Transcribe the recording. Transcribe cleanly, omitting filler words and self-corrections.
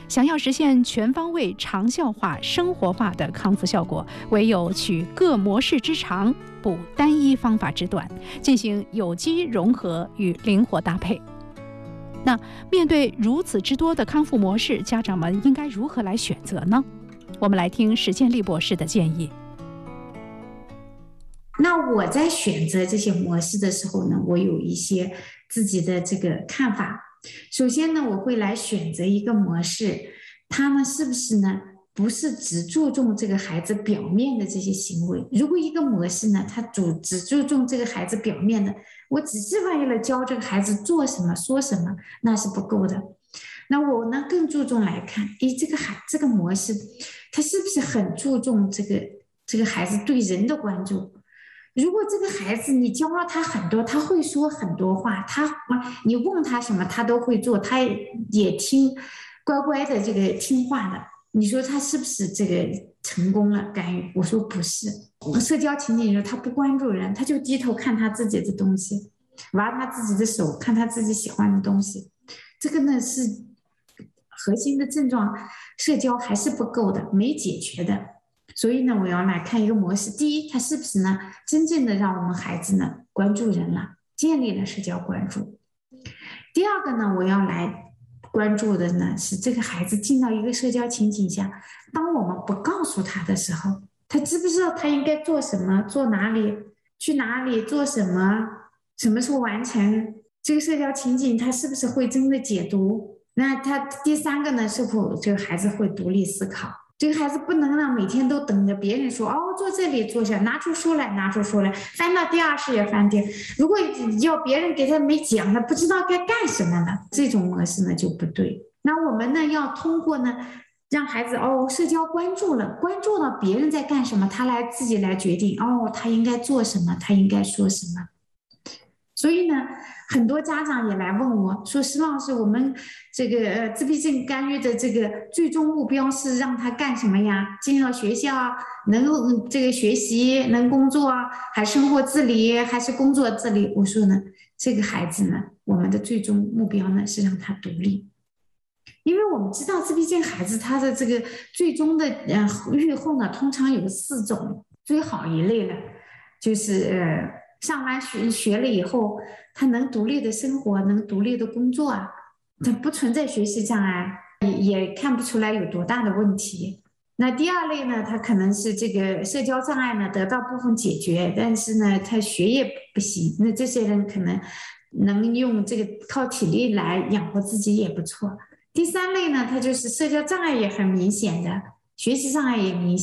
想要实现全方位、长效化、生活化的康复效果，唯有取各模式之长，补单一方法之短，进行有机融合与灵活搭配。那面对如此之多的康复模式，家长们应该如何来选择呢？我们来听史建立博士的建议。 那我在选择这些模式的时候呢，我有一些自己的这个看法。首先呢，我会来选择一个模式，它呢是不是呢不是只注重这个孩子表面的这些行为。如果一个模式呢，它只注重这个孩子表面的，我只是为了教这个孩子做什么说什么，那是不够的。那我呢更注重来看，这个模式，它是不是很注重这个孩子对人的关注。如果这个孩子你教了他很多，他会说很多话，你问他什么他都会做，他也乖乖的这个听话的，你说他是不是这个成功了干预？我说不是。社交情景中他不关注人，他就低头看他自己的东西，玩他自己的手，看他自己喜欢的东西，这个呢是核心的症状，社交还是不够的，没解决的。所以呢，我要来看一个模式。第一，它是不是呢真正的让我们孩子呢关注人了，建立了社交关注。第二个呢，我要来关注的呢是这个孩子进到一个社交情景下，当我们不告诉他的时候，他知不知道他应该做什么，做哪里，去哪里，做什么，什么时候完成这个社交情景，他是不是会真的解读？那他第三个呢，是否这个孩子会独立思考？这个孩子不能让每天都等着别人说坐这里坐下，拿出书来，翻到第2页翻第。如果要别人给他没讲，他不知道该干什么呢，这种模式呢就不对。那我们呢要通过呢让孩子社交关注到别人在干什么，他自己来决定他应该做什么，他应该说什么。所以呢，很多家长也来问我说：“施老师，我们这个自闭症干预的这个最终目标是让他干什么呀？进了学校能这个学习，能工作，还生活自理，还是工作自理？”我说呢，这个孩子呢，我们的最终目标呢是让他独立，因为我们知道自闭症孩子他的这个最终的预后呢，通常有4种，最好一类了，就是上完学了以后，他能独立的生活，能独立的工作啊，他不存在学习障碍，也看不出来有多大的问题。那第2类呢，他可能是这个社交障碍呢得到部分解决，但是呢他学业不行，那这些人可能能用这个靠体力来养活自己也不错。第3类呢，他就是社交障碍也很明显的，学习障碍也明显。